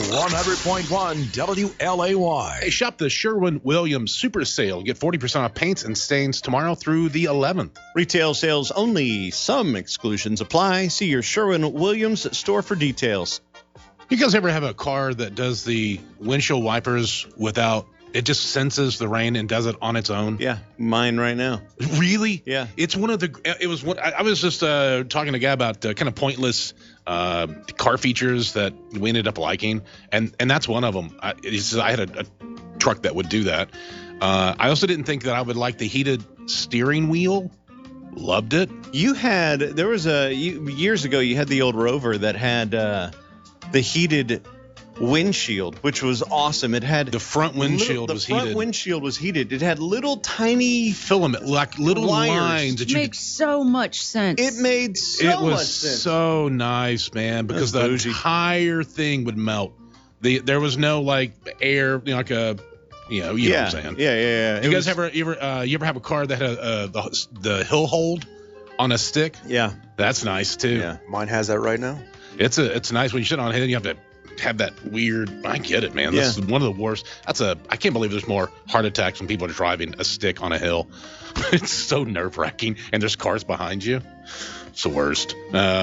100.1 WLAY. Hey, shop the Sherwin-Williams Super Sale. Get 40% off paints and stains tomorrow through the 11th. Retail sales only. Some exclusions apply. See your Sherwin-Williams store for details. You guys ever have a car that does the windshield wipers without, it just senses the rain and does it on its own? Yeah, mine right now. Really? Yeah. It's one of the, it was one, I was just talking to a guy about kind of pointless car features that we ended up liking. And that's one of them. I had a truck that would do that. I also didn't think that I would like the heated steering wheel. Loved it. Years ago, you had the old Rover that had the heated windshield, which was awesome. It had the front windshield was heated. The front windshield was heated. It had little tiny filament, like little wires. Lines that makes so much sense. It made so much sense. It was so nice, man, because the entire thing would melt. There was no like air, like a, you know what I'm saying? Yeah. You guys ever have a car that had the hill hold on a stick? Yeah, that's nice too. Yeah, mine has that right now. It's nice when you sit on it and you have to have that weird. I get it, man. This is one of the worst. I can't believe there's more heart attacks when people are driving a stick on a hill. It's so nerve wracking, and there's cars behind you. It's the worst.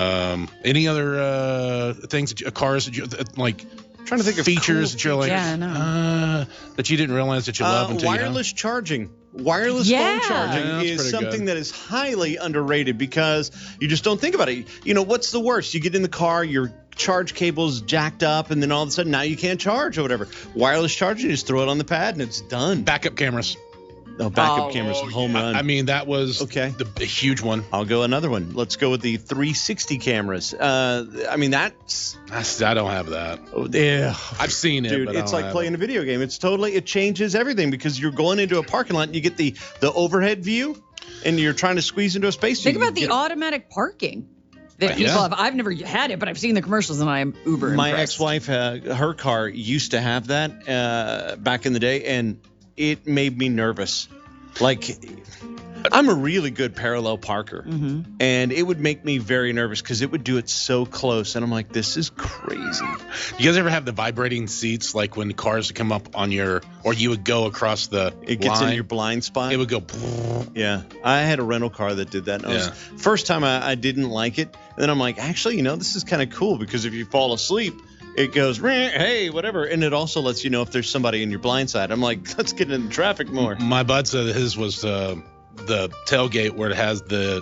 Any other things cars that you like? Trying to think of features cool that you're like, that you didn't realize that you love until wireless charging. Wireless phone charging is something that is highly underrated because you just don't think about it. You know, what's the worst? You get in the car, your charge cable's jacked up, and then all of a sudden now you can't charge or whatever. Wireless charging, you just throw it on the pad and it's done. Backup cameras. Oh, backup cameras, home run. I mean, that was the huge one. I'll go another one. Let's go with the 360 cameras. I mean, I don't have that. Oh, yeah. I've seen it, dude. But it's like playing a video game. It changes everything because you're going into a parking lot and you get the overhead view, and you're trying to squeeze into a space. Think about the automatic parking. That people have. I've never had it, but I've seen the commercials and I am uber impressed. My ex-wife, her car used to have that back in the day, and it made me nervous. Like, I'm a really good parallel parker, and it would make me very nervous because it would do it so close, and I'm like, this is crazy. You guys ever have the vibrating seats, like when cars come up on your, or you would go across the It gets in your blind spot? It would go. Yeah. I had a rental car that did that. First time I didn't like it, and then I'm like, actually, this is kind of cool because if you fall asleep, it goes, hey, whatever. And it also lets you know if there's somebody in your blind side. I'm like, let's get into traffic more. My bud said his was the tailgate where it has the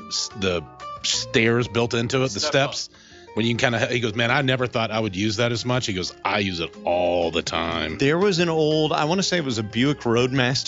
stairs built into it, the steps. When you can he goes, man, I never thought I would use that as much. He goes, I use it all the time. There was an old, I want to say it was a Buick Roadmaster.